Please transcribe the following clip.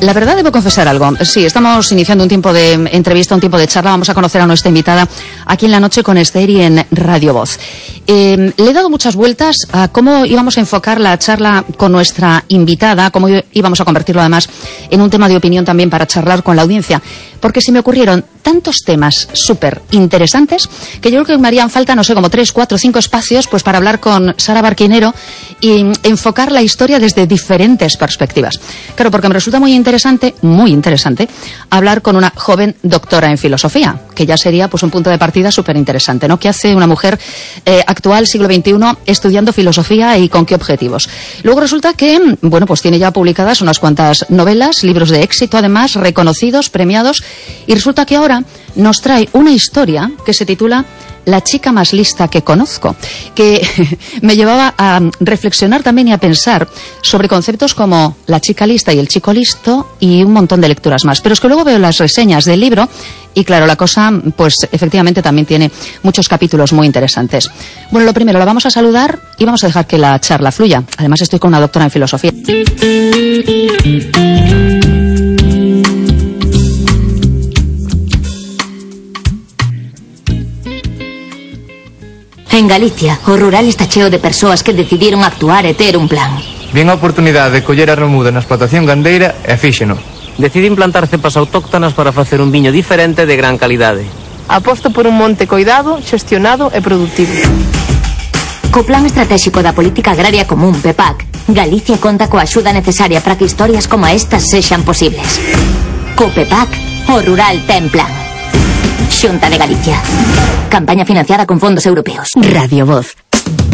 La verdad, debo confesar algo. Sí, estamos iniciando un tiempo de entrevista, un tiempo de charla. Vamos a conocer a nuestra invitada aquí en La Noche con Esther y en Radio Voz. Le he dado muchas vueltas a cómo íbamos a enfocar la charla con nuestra invitada, cómo íbamos a convertirlo además en un tema de opinión también para charlar con la audiencia, porque se me ocurrieron tantos temas súper interesantes que yo creo que me harían falta, no sé, como 3, 4, 5 espacios pues para hablar con Sara Barquinero y enfocar la historia desde diferentes perspectivas. Claro, porque me resulta muy interesante, hablar con una joven doctora en filosofía, que ya sería pues un punto de partida súper interesante, ¿no? ¿Qué hace una mujer actual, siglo XXI, estudiando filosofía y con qué objetivos? Luego resulta que, bueno, pues tiene ya publicadas unas cuantas novelas, libros de éxito además, reconocidos, premiados, y resulta que ahora nos trae una historia que se titula La chica más lista que conozco, que me llevaba a reflexionar también y a pensar sobre conceptos como la chica lista y el chico listo y un montón de lecturas más. Pero es que luego veo las reseñas del libro y claro, la cosa pues efectivamente también tiene muchos capítulos muy interesantes. Bueno, lo primero, la vamos a saludar y vamos a dejar que la charla fluya. Además estoy con una doctora en filosofía. En Galicia, o rural está cheo de persoas que decidiron actuar e ter un plan. Vin a oportunidade de coller a remuda na explotación gandeira e fíxeno. Decidi implantar cepas autóctonas para facer un viño diferente de gran calidade. Aposto por un monte coidado, xestionado e productivo. Co Plan Estratégico da Política Agraria Común, PEPAC, Galicia conta coa axuda necesaria para que historias como estas sexan posibles. Co PEPAC, o rural ten plan. Xunta de Galicia. Campaña financiada con fondos europeos. Radio Voz.